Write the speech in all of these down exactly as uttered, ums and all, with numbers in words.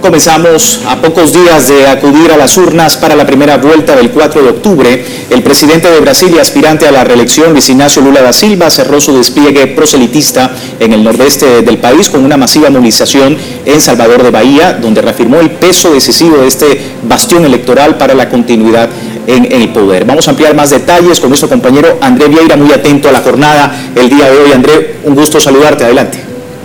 Comenzamos a pocos días de acudir a las urnas para la primera vuelta del cuatro de octubre. El presidente de Brasil y aspirante a la reelección, Luis Ignacio Lula da Silva, cerró su despliegue proselitista en el nordeste del país con una masiva movilización en Salvador de Bahía, donde reafirmó el peso decisivo de este bastión electoral para la continuidad en el poder. Vamos a ampliar más detalles con nuestro compañero André Vieira, muy atento a la jornada el día de hoy. André, un gusto saludarte. Adelante.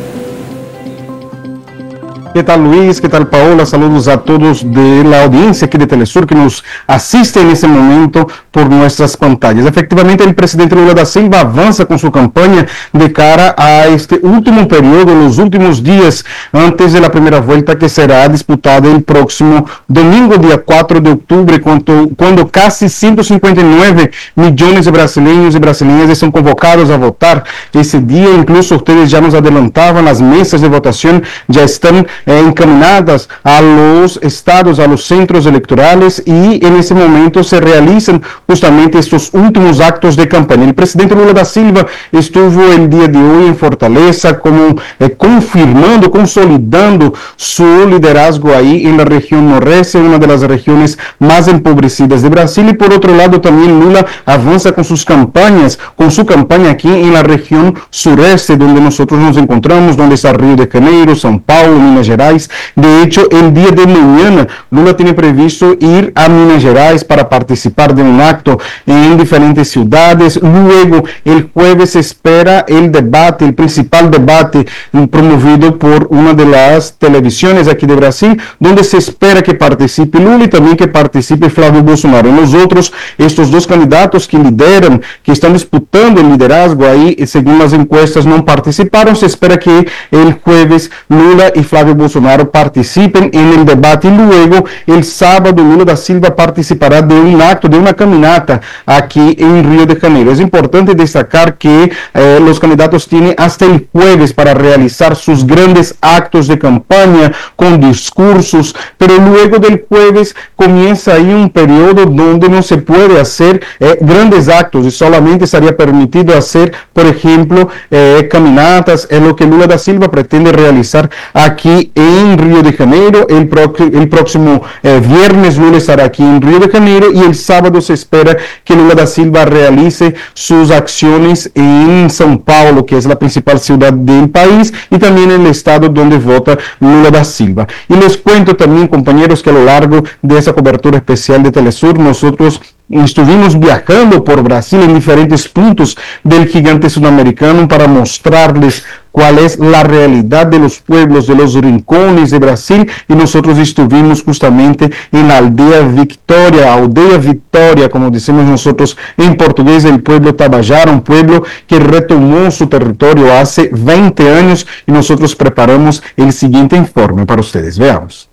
¿Qué tal, Luis? ¿Qué tal, Paola? Saludos a todos de la audiencia aquí de Telesur que nos asiste en este momento por nuestras pantallas. Efectivamente, el presidente Lula da Silva avanza con su campaña de cara a este último periodo, los últimos días antes de la primera vuelta que será disputada el próximo domingo, día cuatro de octubre, cuando, cuando casi ciento cincuenta y nueve millones de brasileños y brasileñas están convocados a votar. Ese día, incluso ustedes ya nos adelantaban, las mesas de votación ya están Eh, encaminadas a los estados, a los centros electorales, y en ese momento se realizan justamente estos últimos actos de campaña. El presidente Lula da Silva estuvo el día de hoy en Fortaleza como eh, confirmando, consolidando su liderazgo ahí en la región noreste, una de las regiones más empobrecidas de Brasil, y por otro lado también Lula avanza con sus campañas, con su campaña aquí en la región sureste, donde nosotros nos encontramos, donde está Río de Janeiro, São Paulo, Minas Gerais. De hecho, el día de mañana Lula tiene previsto ir a Minas Gerais para participar de un acto en diferentes ciudades. Luego, el jueves se espera el debate, el principal debate promovido por una de las televisiones aquí de Brasil, donde se espera que participe Lula y también que participe Flávio Bolsonaro. Nosotros, estos dos candidatos que lideran, que están disputando el liderazgo ahí, según las encuestas, no participaron. Se espera que el jueves Lula y Flávio Bolsonaro participen en el debate, y luego el sábado Lula da Silva participará de un acto, de una caminata aquí en Río de Janeiro. Es importante destacar que eh, los candidatos tienen hasta el jueves para realizar sus grandes actos de campaña con discursos, pero luego del jueves comienza ahí un periodo donde no se puede hacer eh, grandes actos y solamente estaría permitido hacer, por ejemplo, eh, caminatas. Es lo que Lula da Silva pretende realizar aquí en Río de Janeiro. El, pro, el próximo eh, viernes Lula estará aquí en Río de Janeiro, y el sábado se espera que Lula da Silva realice sus acciones en São Paulo, que es la principal ciudad del país, y también en el estado donde vota Lula da Silva. Y les cuento también, compañeros, que a lo largo de esa cobertura especial de Telesur, nosotros estuvimos viajando por Brasil en diferentes puntos del gigante sudamericano para mostrarles cuál es la realidad de los pueblos, de los rincones de Brasil, y nosotros estuvimos justamente en la aldea Victoria, aldea Victoria, como decimos nosotros en portugués, el pueblo Tabajara, un pueblo que retomó su territorio hace veinte años, y nosotros preparamos el siguiente informe para ustedes. Veamos.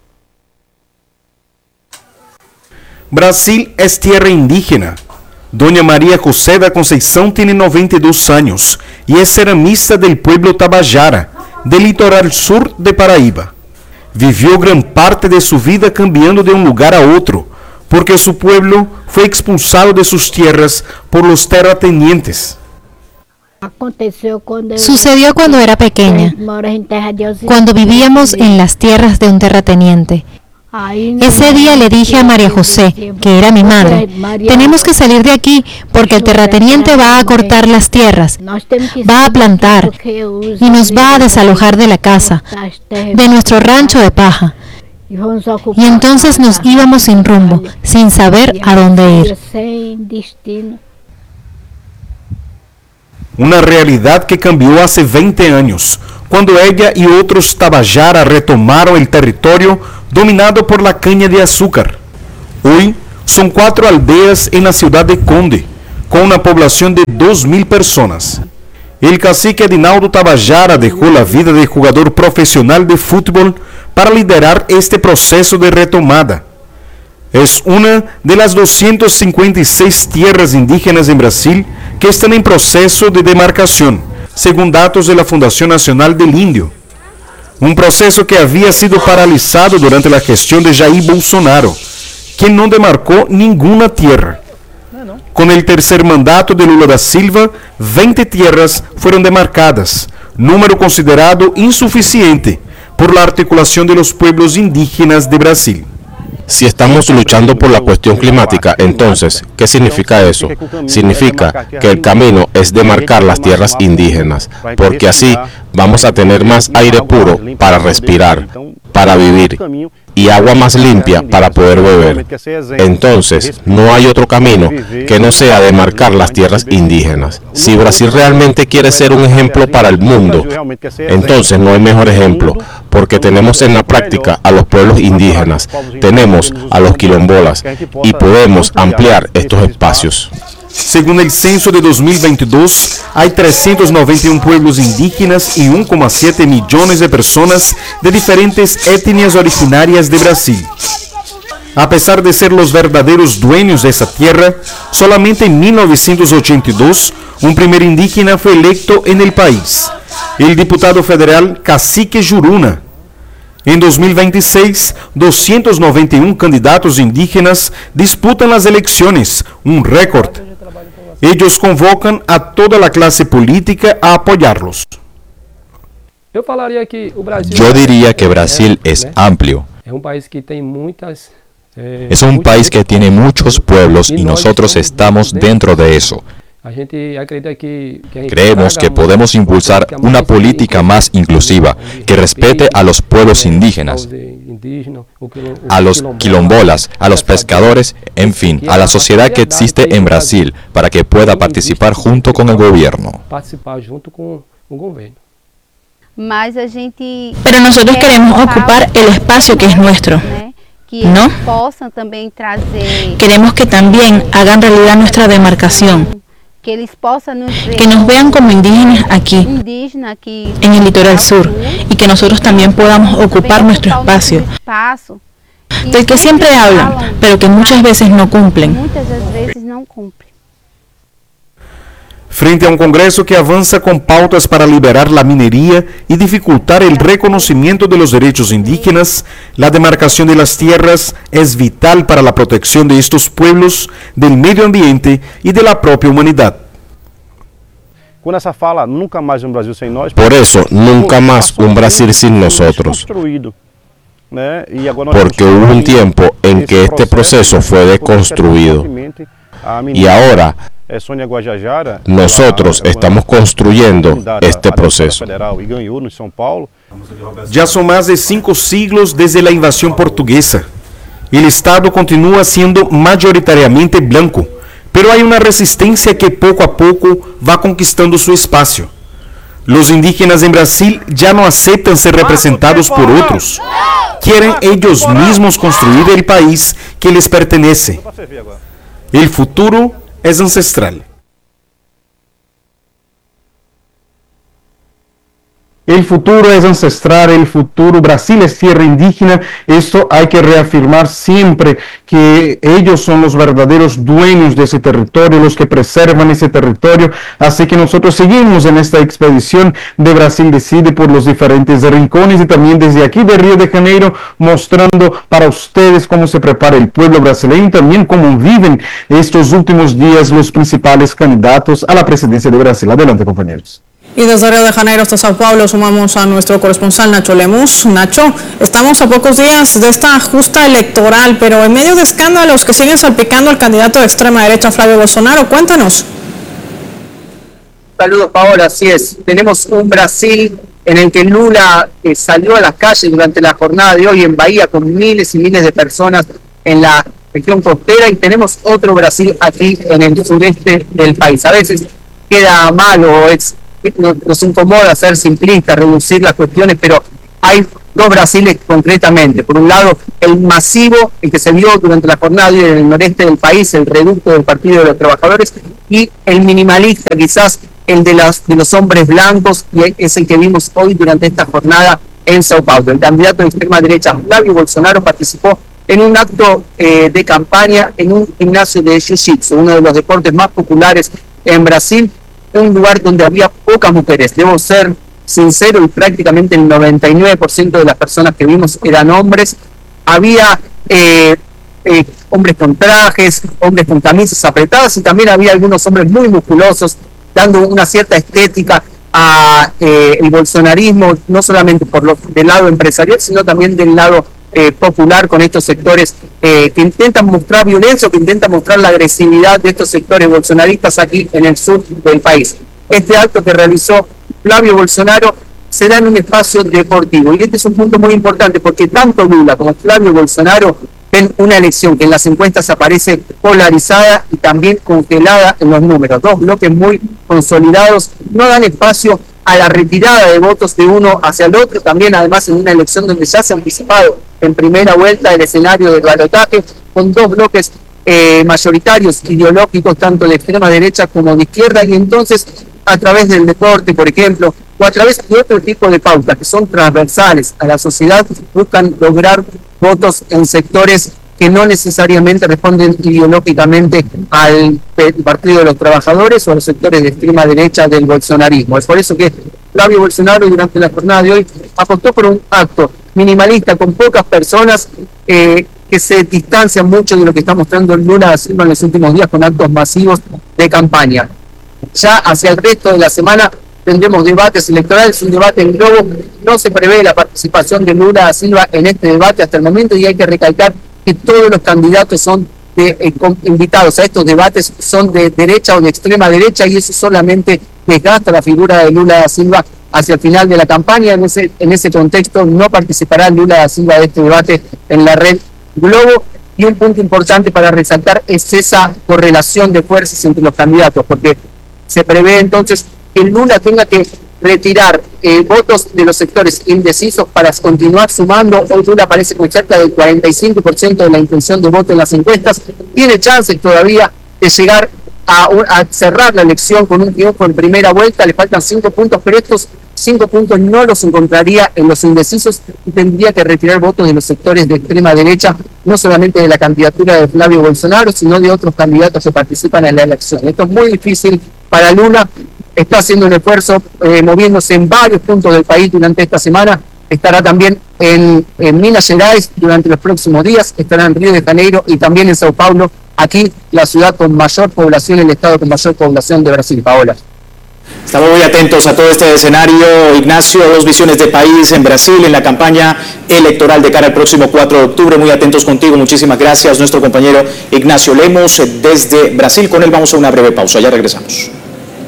Brasil es tierra indígena. Doña María José da Conceição tiene noventa y dos años y es ceramista del pueblo Tabajara, del litoral sur de Paraíba. Vivió gran parte de su vida cambiando de un lugar a otro, porque su pueblo fue expulsado de sus tierras por los terratenientes. Sucedió cuando era pequeña, cuando vivíamos en las tierras de un terrateniente. Ese día le dije a María José, que era mi madre, tenemos que salir de aquí porque el terrateniente va a cortar las tierras, va a plantar y nos va a desalojar de la casa, de nuestro rancho de paja. Y entonces nos íbamos sin rumbo, sin saber a dónde ir. Una realidad que cambió hace veinte años, cuando ella y otros Tabajara retomaron el territorio dominado por la caña de azúcar. Hoy son cuatro aldeas en la ciudad de Conde, con una población de dos mil personas. El cacique Adinaldo Tabajara dejó la vida de jugador profesional de fútbol para liderar este proceso de retomada. Es una de las doscientas cincuenta y seis tierras indígenas en Brasil que están en proceso de demarcación, según datos de la Fundación Nacional del Indio. Un proceso que había sido paralizado durante la gestión de Jair Bolsonaro, quien no demarcó ninguna tierra. Con el tercer mandato de Lula da Silva, veinte tierras fueron demarcadas, número considerado insuficiente por la articulación de los pueblos indígenas de Brasil. Si estamos luchando por la cuestión climática, entonces, ¿qué significa eso? Significa que el camino es demarcar las tierras indígenas, porque así vamos a tener más aire puro para respirar, para vivir, y agua más limpia para poder beber. Entonces, no hay otro camino que no sea demarcar las tierras indígenas. Si Brasil realmente quiere ser un ejemplo para el mundo, entonces no hay mejor ejemplo, porque tenemos en la práctica a los pueblos indígenas, tenemos a los quilombolas, y podemos ampliar estos espacios. Según el censo de dos mil veintidós, hay trescientos noventa y uno pueblos indígenas y uno coma siete millones de personas de diferentes etnias originarias de Brasil. A pesar de ser los verdaderos dueños de esa tierra, solamente en mil novecientos ochenta y dos un primer indígena fue electo en el país, el diputado federal Cacique Juruna. En dos mil veintiséis, doscientos noventa y uno candidatos indígenas disputan las elecciones, un récord. Ellos convocan a toda la clase política a apoyarlos. Yo diría que Brasil es amplio. Es un país que tiene muchos pueblos y nosotros estamos dentro de eso. Creemos que podemos impulsar una política más inclusiva, que respete a los pueblos indígenas, a los quilombolas, a los pescadores, en fin, a la sociedad que existe en Brasil, para que pueda participar junto con el gobierno. Pero nosotros queremos ocupar el espacio que es nuestro, ¿no? Queremos que también hagan realidad nuestra demarcación, que nos vean como indígenas aquí, en el litoral sur, y que nosotros también podamos ocupar nuestro espacio, del que siempre hablan, pero que muchas veces no cumplen. Frente a un Congreso que avanza con pautas para liberar la minería y dificultar el reconocimiento de los derechos indígenas, la demarcación de las tierras es vital para la protección de estos pueblos, del medio ambiente y de la propia humanidad. Por eso, nunca más un Brasil sin nosotros. Porque hubo un tiempo en que este proceso fue deconstruido. Y ahora, nosotros estamos construyendo este proceso. Ya son más de cinco siglos desde la invasión portuguesa. El Estado continúa siendo mayoritariamente blanco, pero hay una resistencia que poco a poco va conquistando su espacio. Los indígenas en Brasil ya no aceptan ser representados por otros. Quieren ellos mismos construir el país que les pertenece. El futuro es ancestral. El futuro es ancestral, el futuro, Brasil es tierra indígena, esto hay que reafirmar siempre, que ellos son los verdaderos dueños de ese territorio, los que preservan ese territorio, así que nosotros seguimos en esta expedición de Brasil Decide por los diferentes rincones y también desde aquí de Río de Janeiro, mostrando para ustedes cómo se prepara el pueblo brasileño y también cómo viven estos últimos días los principales candidatos a la presidencia de Brasil. Adelante, compañeros. Y desde Río de Janeiro hasta Sao Paulo sumamos a nuestro corresponsal Nacho Lemus. Nacho, estamos a pocos días de esta justa electoral, pero en medio de escándalos que siguen salpicando al candidato de extrema derecha Flavio Bolsonaro, cuéntanos. Saludos, Paola, así es. Tenemos un Brasil en el que Lula eh, salió a las calles durante la jornada de hoy en Bahía con miles y miles de personas en la región costera, y tenemos otro Brasil aquí en el sureste del país. A veces queda mal o es nos incomoda ser simplistas, reducir las cuestiones, pero hay dos Brasiles concretamente. Por un lado, el masivo, el que se vio durante la jornada en el noreste del país, el reducto del Partido de los Trabajadores, y el minimalista, quizás el de, las, de los hombres blancos, y es el que vimos hoy durante esta jornada en Sao Paulo. El candidato de extrema derecha, Flavio Bolsonaro, participó en un acto eh, de campaña en un gimnasio de jiu-jitsu, uno de los deportes más populares en Brasil, un lugar donde había pocas mujeres. Debo ser sincero, y prácticamente el noventa y nueve por ciento de las personas que vimos eran hombres. Había eh, eh, hombres con trajes, hombres con camisas apretadas, y también había algunos hombres muy musculosos, dando una cierta estética a eh, el bolsonarismo, no solamente por lo, del lado empresarial, sino también del lado eh, popular, con estos sectores eh, que intentan mostrar violencia, que intentan mostrar la agresividad de estos sectores bolsonaristas aquí en el sur del país. Este acto que realizó Flavio Bolsonaro se da en un espacio deportivo, y este es un punto muy importante porque tanto Lula como Flavio Bolsonaro ven una elección que en las encuestas aparece polarizada y también congelada en los números. Dos bloques muy consolidados no dan espacio a la retirada de votos de uno hacia el otro, también además en una elección donde ya se ha anticipado en primera vuelta el escenario del balotaje, con dos bloques eh, mayoritarios ideológicos, tanto de extrema derecha como de izquierda, y entonces a través del deporte, por ejemplo, o a través de otro tipo de pautas que son transversales a la sociedad, buscan lograr votos en sectores que no necesariamente responden ideológicamente al Partido de los Trabajadores o a los sectores de extrema derecha del bolsonarismo. Es por eso que Flavio Bolsonaro durante la jornada de hoy apostó por un acto minimalista con pocas personas eh, que se distancian mucho de lo que está mostrando Lula da Silva en los últimos días con actos masivos de campaña. Ya hacia el resto de la semana tendremos debates electorales, un debate en globo. No se prevé la participación de Lula da Silva en este debate hasta el momento, y hay que recalcar que todos los candidatos son de, eh, invitados a estos debates son de derecha o de extrema derecha, y eso solamente desgasta la figura de Lula da Silva hacia el final de la campaña. En ese, en ese contexto no participará Lula da Silva de este debate en la red Globo. Y un punto importante para resaltar es esa correlación de fuerzas entre los candidatos, porque se prevé entonces que Lula tenga que retirar eh, votos de los sectores indecisos para continuar sumando. Hoy Lula aparece con cerca del cuarenta y cinco por ciento de la intención de voto en las encuestas. Tiene chances todavía de llegar a, a cerrar la elección con un triunfo en primera vuelta. Le faltan cinco puntos, pero estos cinco puntos no los encontraría en los indecisos y tendría que retirar votos de los sectores de extrema derecha, no solamente de la candidatura de Flavio Bolsonaro, sino de otros candidatos que participan en la elección. Esto es muy difícil para Lula. Está haciendo un esfuerzo, eh, moviéndose en varios puntos del país durante esta semana. Estará también en, en Minas Gerais durante los próximos días, estará en Río de Janeiro y también en Sao Paulo, aquí la ciudad con mayor población, el estado con mayor población de Brasil. Paola. Estamos muy atentos a todo este escenario, Ignacio, dos visiones de país en Brasil en la campaña electoral de cara al próximo cuatro de octubre. Muy atentos contigo, muchísimas gracias. Nuestro compañero Ignacio Lemos desde Brasil, con él vamos a una breve pausa, ya regresamos.